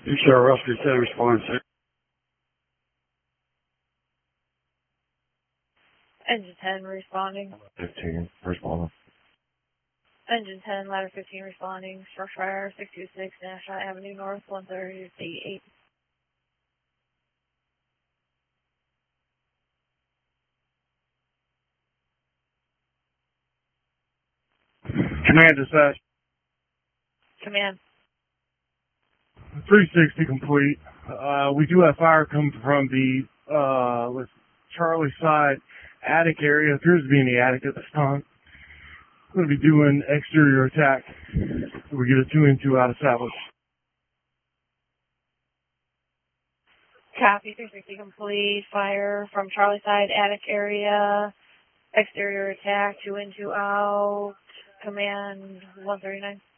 You sir, Rusty 10 respond, sir. Engine 10 responding. 15, responding. Engine 10, ladder 15 responding. Structure fire 626 National Avenue North, 138. Command dispatch. Command. 360 complete. We do have fire coming from the Charlie side attic area. Appears to be in the attic at this time. Going to be doing exterior attack. We get a 2 in 2 out of salvage. Copy, 360 complete. Fire from Charlie side attic area. Exterior attack, 2 in 2 out. Command 139.